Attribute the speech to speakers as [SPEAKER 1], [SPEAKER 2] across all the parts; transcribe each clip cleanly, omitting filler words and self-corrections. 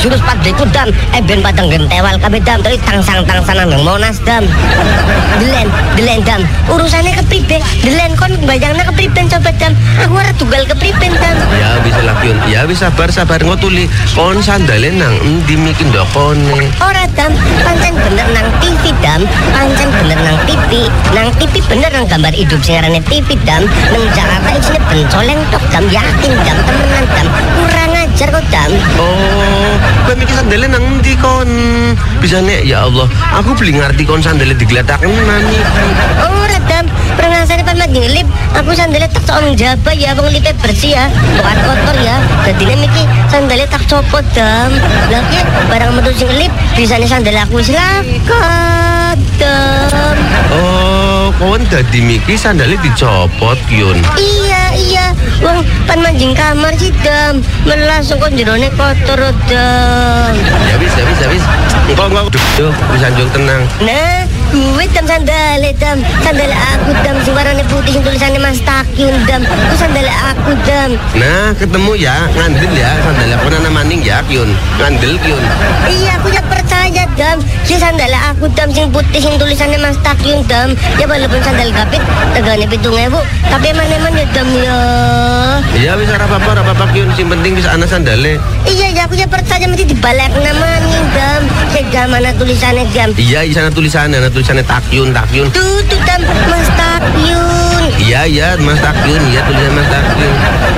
[SPEAKER 1] jurus padriku dam ben padang gentewal kabeh dam terus tangsang-tangsanan nang Monas dam. Delen dam urusane kepribe delen kon bayangna kepriben coba dam aku ora tunggal kepriben dam.
[SPEAKER 2] Ya bisa lah Kyun, ya wis sabar ngotuli kon sandale nang endi miki ndokone.
[SPEAKER 1] Ora dam pancen bener nang TV dam, pancen bener nang TV bener nang gambar hidup sing arane TV dam nang Jakarta isine bencoleng tok dam yakin dam temenan dam kurang ajar kok dam.
[SPEAKER 2] Oh kowe miki sandale nang endi kon bisane ya Allah aku beli ngerti kon sandale digletaken nani.
[SPEAKER 1] Ora dam pernasane pan lip aku sandale tak sok njaba ya wong lipe bersih ya bukan kotor ya dadine miki sandale tak copot dam lagi barang metu sing lip bisane sandale aku wis lakat dam.
[SPEAKER 2] Oh kon dadi miki sandale dicopot Kyun.
[SPEAKER 1] Iya wong pan manjing kamar sih dam langsung kon jerone kotor dam.
[SPEAKER 2] Ya wis engko bisa njok tenang.
[SPEAKER 1] Nah gue dam sandale aku dam sing warnane putih sing tulisannya Mas Takyun dam ku sandale aku dam.
[SPEAKER 2] Nah ketemu ya ngandel ya sandale aku nana maning ya Kyun ngandel Kyun.
[SPEAKER 1] Iya aku ya percaya dam si sandale aku dam sing putih sing tulisannya Mas Takyun dam ya walaupun sandal gapit tegane 7.000 tapi eman-eman ya dam ya.
[SPEAKER 2] Iya wis ora apa-apa Kyun sing penting wis ana sandale.
[SPEAKER 1] Iya ya aku ya percaya mesti dibalik maning dam sega mana tulisannya dam.
[SPEAKER 2] Iya sana tulisannya Takyun.
[SPEAKER 1] Tuh dam Mas Takyun.
[SPEAKER 2] Iya Mas Takyun iya tulisan Mas Takyun.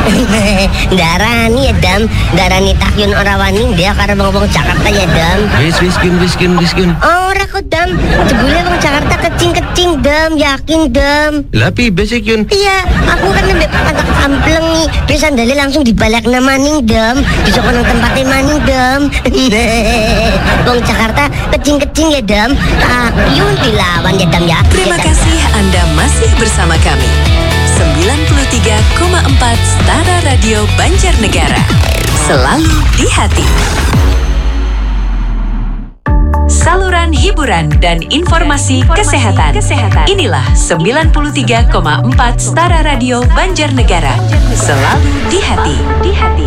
[SPEAKER 1] Darani ya dam darani Takyun ora wani dia karo wong Jakarta ya dam.
[SPEAKER 2] Wis Kyun.
[SPEAKER 1] Ora kok dam jebule wong Jakarta kecing dam yakin dam.
[SPEAKER 2] Lah piye sih Kyun?
[SPEAKER 1] Iya aku kan nembe patak amplengi wis sandale langsung dibalekna maning dam disoko nang tempate maning dam. Wong Jakarta kecing ya dam Takyun dilawan ya dam ya.
[SPEAKER 3] Terima kasih Anda masih bersama kami 93,4 Stara Radio Banjarnegara. Selalu di hati. Saluran hiburan dan informasi kesehatan. Inilah 93,4 Stara Radio Banjarnegara. Selalu di hati.